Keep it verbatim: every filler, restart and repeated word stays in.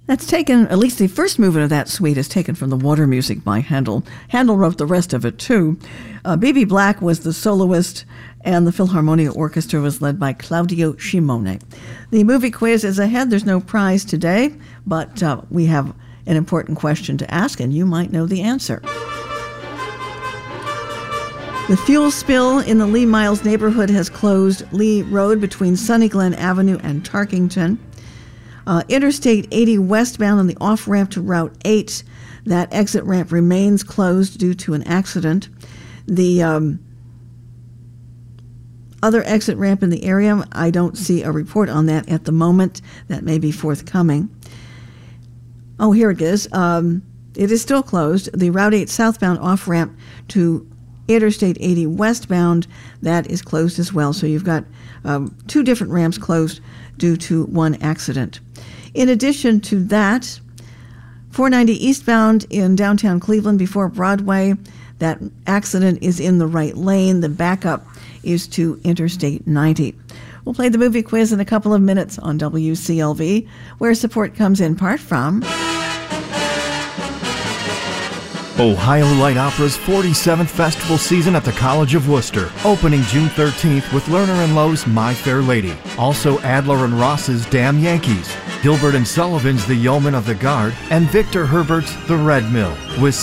That's taken, at least the first movement of that suite is taken from the Water Music by Handel. Handel wrote the rest of it, too. Uh, B B Black was the soloist, and the Philharmonia Orchestra was led by Claudio Scimone. The movie quiz is ahead. There's no prize today, but uh, we have an important question to ask, and you might know the answer. The fuel spill in the Lee Miles neighborhood has closed Lee Road between Sunny Glen Avenue and Tarkington. Uh, Interstate eighty westbound on the off-ramp to Route eight, that exit ramp remains closed due to an accident. The um, other exit ramp in the area, I don't see a report on that at the moment. That may be forthcoming. Oh, here it is. Um, it is still closed. The Route eight southbound off-ramp to Interstate eighty westbound, that is closed as well. So you've got um, two different ramps closed due to one accident. In addition to that, four ninety eastbound in downtown Cleveland before Broadway, that accident is in the right lane. The backup is to Interstate ninety. We'll play the movie quiz in a couple of minutes on W C L V, where support comes in part from Ohio Light Opera's forty-seventh festival season at the College of Worcester, opening June thirteenth with Lerner and Lowe's My Fair Lady. Also Adler and Ross's Damn Yankees, Gilbert and Sullivan's The Yeoman of the Guard, and Victor Herbert's The Red Mill, with